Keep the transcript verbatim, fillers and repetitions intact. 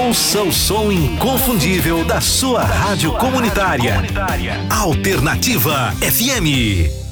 Ouça o som inconfundível da sua rádio comunitária. Alternativa F M.